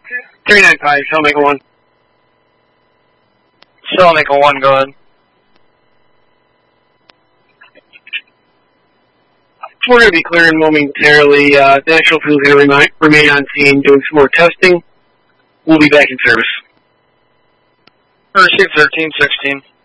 395, Cellmaker 1. Cellmaker 1, go ahead. We're going to be clearing momentarily. National Fuel is going to remain on scene doing some more testing. We'll be back in service. Receive 1316.